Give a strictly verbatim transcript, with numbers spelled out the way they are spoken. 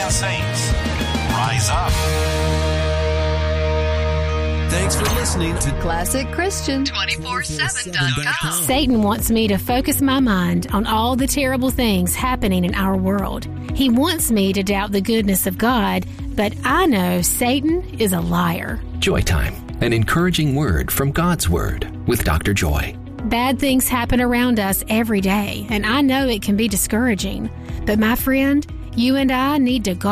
Saints, rise up. Thanks for listening to Classic Christian two four seven dot com. Satan wants me to focus my mind on all the terrible things happening in our world. He wants me to doubt the goodness of God, but I know Satan is a liar. Joy Time, an encouraging word from God's Word with Doctor Joy. Bad things happen around us every day, and I know it can be discouraging. But my friend, you and I need to guard